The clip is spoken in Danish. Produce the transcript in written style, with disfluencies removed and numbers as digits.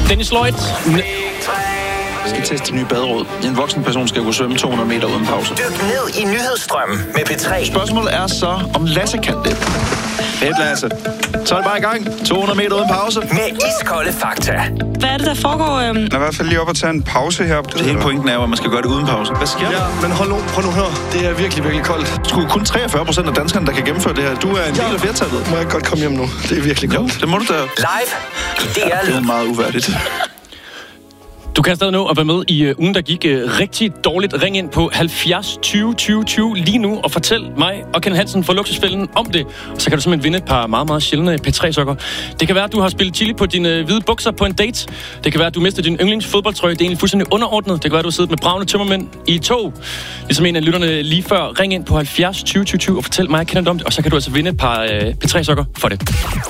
Dennis Lloyd. Jeg skal teste nye baderåd. En voksen person skal kunne svømme 200 meter uden pause. Dyk ned i nyhedsstrømmen med P3. Spørgsmålet er så, om Lasse kan det. Fedt, Lasse. Så er det bare i gang. 200 meter uden pause. Med iskolde fakta. Hvad er det, der foregår? Jeg er i hvert fald lige op og tage en pause her. Det hele pointen er jo, at man skal gøre det uden pause. Hvad sker der? Ja, men prøv nu her. Det er virkelig, virkelig koldt. Sgu kun 43% af danskerne, der kan gennemføre det her. Du er en del af flertallet. Må jeg godt komme hjem nu? Det er virkelig koldt. Jo, det må du da. Live i DR Det er meget uværdigt. Du kan stadig nå at være med i ugen, der gik rigtig dårligt. Ring ind på 70 20 20 20 lige nu og fortæl mig og Ken Hansen fra Luksusfælden om det. Så kan du simpelthen vinde et par meget, meget sjældne P3-sokker. Det kan være, at du har spillet chili på dine hvide bukser på en date. Det kan være, at du mister din yndlingsfodboldtrøje. Det er egentlig fuldstændig underordnet. Det kan være, at du har siddet med bravne tømmermænd i et tog. Ligesom en af lytterne lige før. Ring ind på 70 20 20 20 og fortæl mig, Ken, om det. Og så kan du altså vinde et par P3-sokker for det.